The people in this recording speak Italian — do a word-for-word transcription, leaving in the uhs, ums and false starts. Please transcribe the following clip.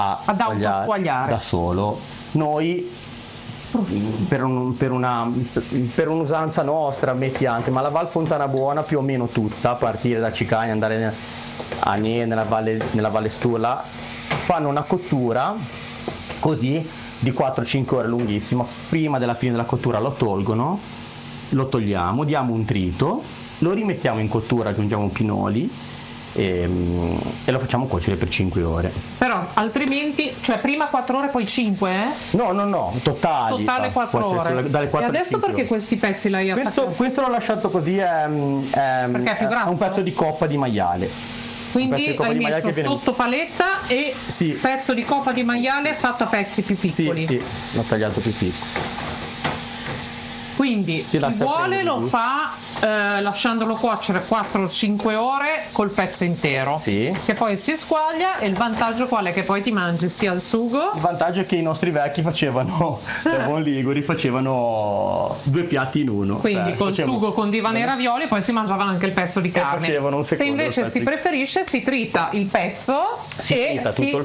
a Ad autosquagliare da solo. Noi per, un, per, una, per un'usanza nostra, metti anche, ma la Val Fontana Buona più o meno tutta, a partire da Cicagna, andare a Nie, nella Valle, nella Valle Sturla, fanno una cottura così di quattro cinque ore, lunghissima. Prima della fine della cottura lo tolgono, lo togliamo, diamo un trito, lo rimettiamo in cottura, aggiungiamo pinoli e, e lo facciamo cuocere per cinque ore. Però altrimenti, cioè prima quattro ore poi cinque, eh? No, no, no, totali. Totale quattro ore. Dalle quattro e adesso perché ore. Questi pezzi l'hai questo, attaccato? questo l'ho lasciato così, è, è, Perché è più è grasso? un pezzo di coppa di maiale. Quindi hai messo viene... sotto paletta e sì. pezzo di coppa di maiale fatto a pezzi più piccoli. Sì, sì, l'ho tagliato più piccolo. Quindi chi vuole lo fa eh, lasciandolo cuocere quattro cinque ore col pezzo intero, sì. che poi si squaglia, e il vantaggio qual è? Che poi ti mangi sia il sugo. Il vantaggio è che i nostri vecchi facevano, da buon liguri, facevano due piatti in uno. Quindi cioè, col facevo... sugo con divani e ravioli, poi si mangiava anche il pezzo di carne. Un Se invece si preferisce, si trita il pezzo si e trita si tutto